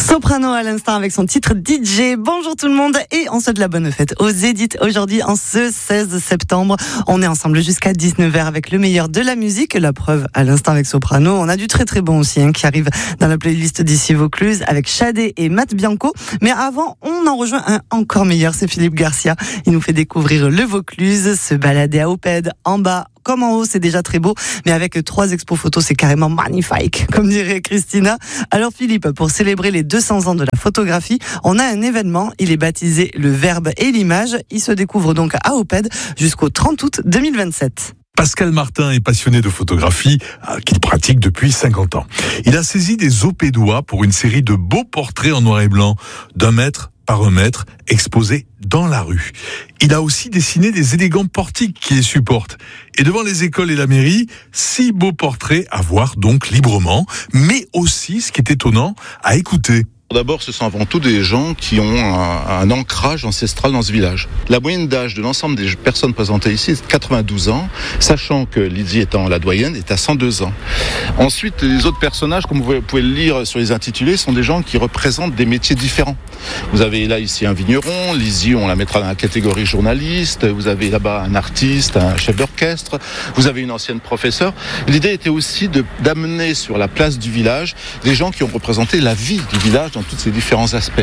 Soprano à l'instant avec son titre DJ. Bonjour tout le monde et on souhaite la bonne fête aux Zénith aujourd'hui en ce 16 septembre. On est ensemble jusqu'à 19h avec le meilleur de la musique. La preuve à l'instant avec Soprano. On a du très très bon aussi qui arrive dans la playlist d'ici Vaucluse avec Shadé et Matt Bianco. Mais avant, on en rejoint un encore meilleur, c'est Philippe Garcia. Il nous fait découvrir le Vaucluse, se balader à Opède, en bas comme en haut, c'est déjà très beau, mais avec 3 expos photos, c'est carrément magnifique, comme dirait Christina. Alors Philippe, pour célébrer les 200 ans de la photographie, on a un événement, il est baptisé Le Verbe et l'Image. Il se découvre donc à Opède jusqu'au 30 août 2027. Pascal Martin est passionné de photographie qu'il pratique depuis 50 ans. Il a saisi des Opédois pour une série de beaux portraits en noir et blanc d'1 mètre par 1 mètre exposés dans la rue. Il a aussi dessiné des élégants portiques qui les supportent. Et devant les écoles et la mairie, 6 beaux portraits à voir donc librement, mais aussi, ce qui est étonnant, à écouter. D'abord, ce sont avant tout des gens qui ont un ancrage ancestral dans ce village. La moyenne d'âge de l'ensemble des personnes présentées ici est de 92 ans, sachant que Lydie étant la doyenne est à 102 ans. Ensuite, les autres personnages, comme vous pouvez le lire sur les intitulés, sont des gens qui représentent des métiers différents. Vous avez là ici un vigneron, Lydie on la mettra dans la catégorie journaliste, vous avez là-bas un artiste, un chef d'orchestre, vous avez une ancienne professeure. L'idée était aussi d'amener sur la place du village des gens qui ont représenté la vie du village dans tous ses différents aspects.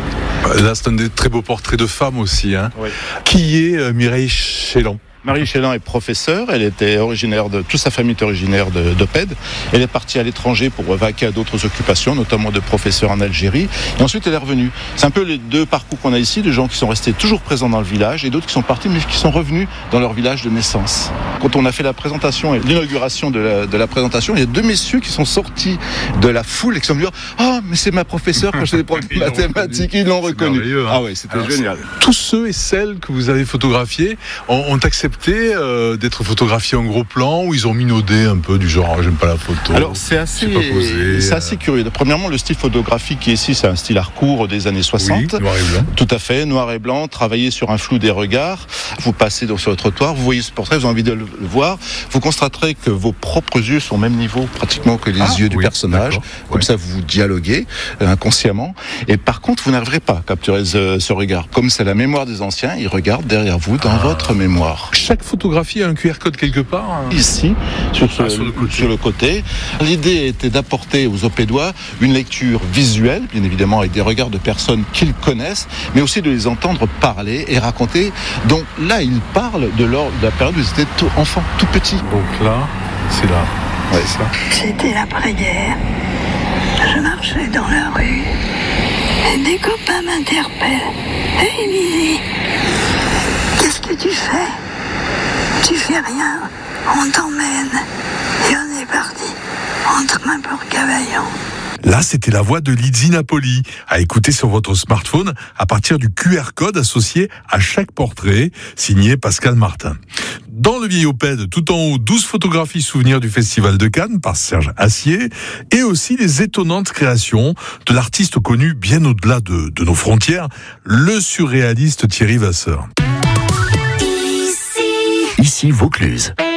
Là, c'est un des très beaux portraits de femmes aussi. Oui. Qui est Mireille Chélan? Marie Chélan est professeure, elle était originaire toute sa famille est originaire d'Opède. Elle est partie à l'étranger pour vaquer à d'autres occupations, notamment de professeur en Algérie. Et ensuite, elle est revenue. C'est un peu les 2 parcours qu'on a ici, de gens qui sont restés toujours présents dans le village et d'autres qui sont partis, mais qui sont revenus dans leur village de naissance. Quand on a fait la présentation et l'inauguration de la présentation, il y a 2 messieurs qui sont sortis de la foule et qui sont venus « Ah, mais c'est ma professeure quand je faisais des problèmes de mathématiques. » Ils l'ont reconnu. Ah oui, c'était génial. Tous ceux et celles que vous avez photographiés ont accepté d'être photographiés en gros plan, ou ils ont minaudé un peu du genre j'aime pas la photo. Alors c'est assez curieux. Premièrement, le style photographique qui est ici, c'est un style hardcore des années 60. Oui, noir et blanc. Tout à fait, noir et blanc, travailler sur un flou des regards. Vous passez donc sur le trottoir, vous voyez ce portrait, vous avez envie de le voir. Vous constaterez que vos propres yeux sont au même niveau pratiquement que les yeux du personnage. Comme ça, vous dialoguez inconsciemment. Et par contre, vous n'arriverez pas à capturer ce regard. Comme c'est la mémoire des anciens, ils regardent derrière vous dans votre mémoire. Chaque photographie a un QR code quelque part. Ici, sur le côté. L'idée était d'apporter aux Opédois une lecture visuelle, bien évidemment avec des regards de personnes qu'ils connaissent, mais aussi de les entendre parler et raconter. Donc là, ils parlent de la période où ils étaient enfants, tout petits. Donc là, c'est là. Ouais, c'est ça. C'était l'après-guerre. Je marchais dans la rue et des copains m'interpellent. Hey Lydie, qu'est-ce que tu fais? Tu fais rien, on t'emmène. Et on est parti en train pour Cavaillon. Là, c'était la voix de Lydie Napoli, à écouter sur votre smartphone à partir du QR code associé à chaque portrait, signé Pascal Martin. Dans le vieil Opède, tout en haut, 12 photographies souvenirs du Festival de Cannes par Serge Assier, et aussi les étonnantes créations de l'artiste connu bien au-delà de nos frontières, le surréaliste Thierry Vasseur. Ici Vaucluse.